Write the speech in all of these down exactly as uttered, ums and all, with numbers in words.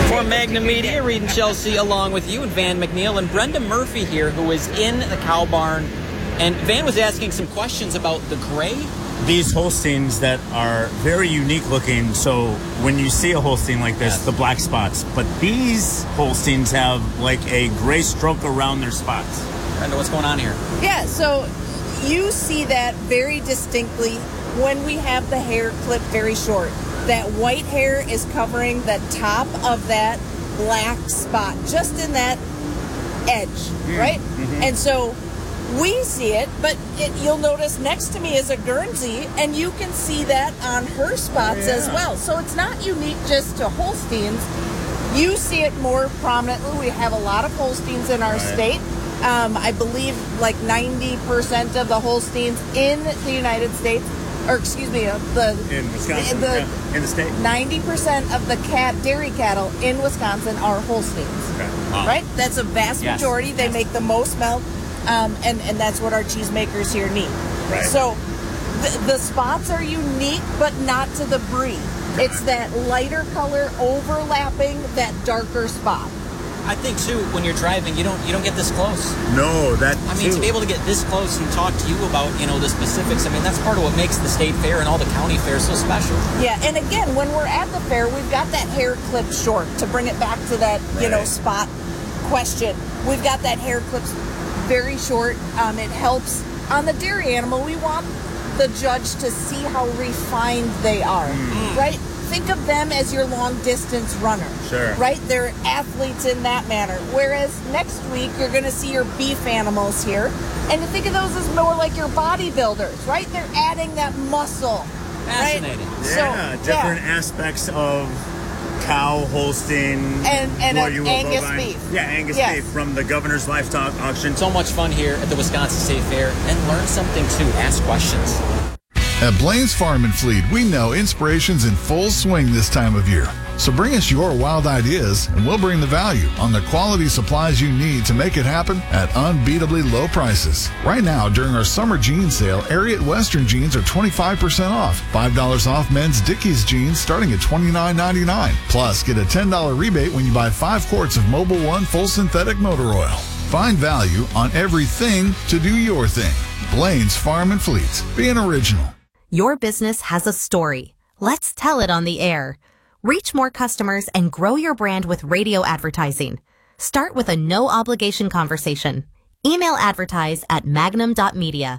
For Magnum Media, Reed and Chelsea along with you and Van McNeil and Brenda Murphy here, who is in the cow barn. And Van was asking some questions about the gray. These Holsteins that are very unique looking. So when you see a Holstein like this, Yes. the black spots. But these Holsteins have like a gray stroke around their spots. Brenda, what's going on here? Yeah, so you see that very distinctly when we have the hair clipped very short. That white hair is covering the top of that black spot, just in that edge, mm. right? Mm-hmm. And so we see it, but it, you'll notice next to me is a Guernsey, and you can see that on her spots oh, yeah. as well. So it's not unique just to Holsteins. You see it more prominently. We have a lot of Holsteins in our right. state. Um, I believe like ninety percent of the Holsteins in the United States, or excuse me, of the in Wisconsin, the, yeah, in the state, ninety percent of the cat dairy cattle in Wisconsin are Holsteins. Okay. Wow. Right? That's a vast yes. majority. They yes. make the most milk, um, and and that's what our cheesemakers here need. Right. So the, the spots are unique, but not to the breed. It's that lighter color overlapping that darker spot. I think too, when you're driving, you don't you don't get this close. No, that. I mean, too. to be able to get this close and talk to you about you know the specifics. I mean, that's part of what makes the state fair and all the county fairs so special. Yeah, and again, when we're at the fair, we've got that hair clipped short to bring it back to that right. you know spot question. We've got that hair clipped very short. Um, it helps on the dairy animal. We want the judge to see how refined they are, mm. right? Think of them as your long-distance runner. Sure. Right? They're athletes in that manner. Whereas next week, you're going to see your beef animals here. And to think of those as more like your bodybuilders, right? They're adding that muscle. Fascinating. Right? Yeah, so, different yeah. aspects of cow, Holstein, and, and what an you will Angus bovine. beef. Yeah, Angus yes. beef from the Governor's Livestock Auction. So much fun here at the Wisconsin State Fair. And learn something too. Ask questions. At Blaine's Farm and Fleet, we know inspiration's in full swing this time of year. So bring us your wild ideas, and we'll bring the value on the quality supplies you need to make it happen at unbeatably low prices. Right now, during our summer jean sale, Ariat Western jeans are twenty-five percent off. five dollars off men's Dickies jeans starting at twenty-nine ninety-nine. Plus, get a ten dollars rebate when you buy five quarts of Mobil One full synthetic motor oil. Find value on everything to do your thing. Blaine's Farm and Fleet. Being original. Your business has a story. Let's tell it on the air. Reach more customers and grow your brand with radio advertising. Start with a no-obligation conversation. Email advertise at magnum dot media.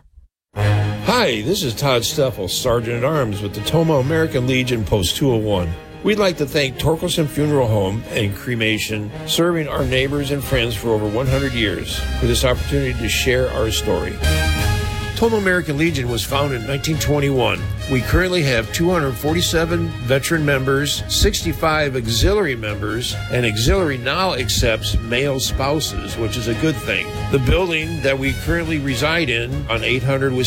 Hi, this is Todd Steffel, Sergeant at Arms with the Toma American Legion Post two oh one. We'd like to thank Torkelson Funeral Home and Cremation, serving our neighbors and friends for over one hundred years, for this opportunity to share our story. Toma American Legion was founded in nineteen twenty-one. We currently have two hundred forty-seven veteran members, sixty-five auxiliary members, and auxiliary now accepts male spouses, which is a good thing. The building that we currently reside in on eight hundred